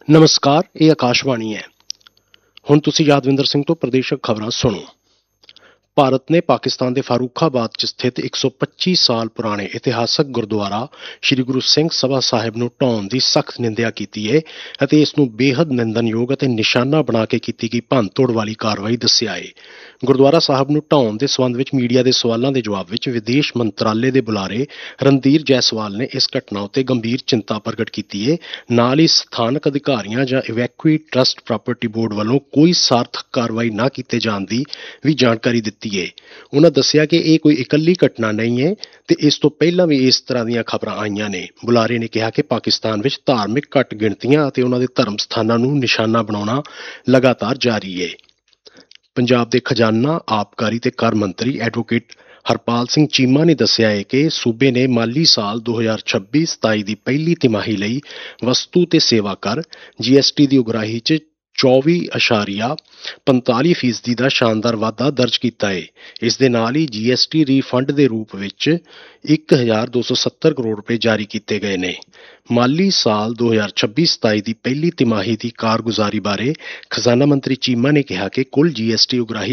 ਨਮਸਕਾਰ, ਇਹ ਆਕਾਸ਼ਵਾਣੀ ਹੈ। ਹੁਣ ਤੁਸੀਂ ਯਾਦਵਿੰਦਰ ਸਿੰਘ ਤੋਂ ਪ੍ਰਦੇਸ਼ਕ ਖਬਰਾਂ ਸੁਣੋ। ਭਾਰਤ ਨੇ ਪਾਕਿਸਤਾਨ ਦੇ ਫਾਰੂਖਾਬਾਦ 'ਚ ਸਥਿਤ 125 ਸਾਲ ਪੁਰਾਣੇ ਇਤਿਹਾਸਕ ਗੁਰਦੁਆਰਾ ਸ੍ਰੀ ਗੁਰੂ ਸਿੰਘ ਸਭਾ ਸਾਹਿਬ ਨੂੰ ਢਾਹੁਣ ਦੀ ਸਖਤ ਨਿੰਦਿਆ ਕੀਤੀ ਹੈ ਅਤੇ ਇਸ ਨੂੰ ਬੇਹੱਦ ਨਿੰਦਣਯੋਗ ਅਤੇ ਨਿਸ਼ਾਨਾ ਬਣਾ ਕੇ ਕੀਤੀ ਗਈ ਭੰਨਤੋੜ ਵਾਲੀ ਕਾਰਵਾਈ ਦੱਸਿਆ ਹੈ। ਗੁਰਦੁਆਰਾ ਸਾਹਿਬ ਨੂੰ ਢਾਹੁਣ ਦੇ ਸਬੰਧ ਵਿੱਚ ਮੀਡੀਆ ਦੇ ਸਵਾਲਾਂ ਦੇ ਜਵਾਬ ਵਿੱਚ ਵਿਦੇਸ਼ ਮੰਤਰਾਲੇ ਦੇ ਬੁਲਾਰੇ ਰਣਧੀਰ ਜੈਸਵਾਲ ਨੇ ਇਸ ਘਟਨਾ ਉੱਤੇ ਗੰਭੀਰ ਚਿੰਤਾ ਪ੍ਰਗਟ ਕੀਤੀ ਹੈ। ਨਾਲ ਹੀ ਸਥਾਨਕ ਅਧਿਕਾਰੀਆਂ ਜਾਂ ਇਵੈਕੂਏਟ ਟਰਸਟ ਪ੍ਰਾਪਰਟੀ ਬੋਰਡ ਵੱਲੋਂ ਕੋਈ ਸਾਰਥਕ ਕਾਰਵਾਈ ਨਾ ਕੀਤੇ ਜਾਣ ਦੀ ਵੀ ਜਾਣਕਾਰੀ ਦਿੱਤੀ ਹੈ। ਉਹਨਾਂ ਦੱਸਿਆ ਕਿ ਇਹ ਕੋਈ ਇਕੱਲੀ ਘਟਨਾ ਨਹੀਂ ਹੈ ਤੇ ਇਸ ਤੋਂ ਪਹਿਲਾਂ ਵੀ ਇਸ ਤਰ੍ਹਾਂ ਦੀਆਂ ਖਬਰਾਂ ਆਈਆਂ ਨੇ। ਬੁਲਾਰੇ ਨੇ ਕਿਹਾ ਕਿ ਪਾਕਿਸਤਾਨ ਵਿੱਚ ਧਾਰਮਿਕ ਘੱਟ ਗਿਣਤੀਆਂ ਅਤੇ ਉਹਨਾਂ ਦੇ ਧਰਮ ਸਥਾਨਾਂ ਨੂੰ ਨਿਸ਼ਾਨਾ ਬਣਾਉਣਾ ਲਗਾਤਾਰ ਜਾਰੀ ਹੈ। ਪੰਜਾਬ ਦੇ ਖਜ਼ਾਨਾ, ਆਬਕਾਰੀ ਤੇ ਕਰ ਮੰਤਰੀ ਐਡਵੋਕੇਟ ਹਰਪਾਲ ਸਿੰਘ ਚੀਮਾ ਨੇ ਦੱਸਿਆ ਹੈ ਕਿ ਸੂਬੇ ਨੇ ਮਾਲੀ ਸਾਲ 2026-27 ਦੀ ਪਹਿਲੀ ਤਿਮਾਹੀ ਲਈ ਵਸਤੂ ਤੇ ਸੇਵਾ ਕਰ GST ਦੀ ਉਗਰਾਹੀ 'ਚ 24.45% ਦਾ ਸ਼ਾਨਦਾਰ ਵਾਧਾ ਦਰਜ ਕੀਤਾ ਹੈ। ਇਸ ਦੇ ਨਾਲ ਹੀ GST ਰੀਫੰਡ ਦੇ ਰੂਪ ਵਿੱਚ 1,270 ਕਰੋੜ ਰੁਪਏ ਜਾਰੀ ਕੀਤੇ ਗਏ ਨੇ। ਮਾਲੀ ਸਾਲ 2026-27 ਦੀ ਪਹਿਲੀ ਤਿਮਾਹੀ ਦੀ ਕਾਰਗੁਜ਼ਾਰੀ ਬਾਰੇ ਖਜ਼ਾਨਾ ਮੰਤਰੀ ਚੀਮਾ ਨੇ ਕਿਹਾ ਕਿ ਕੁੱਲ GST ਉਗਰਾਹੀ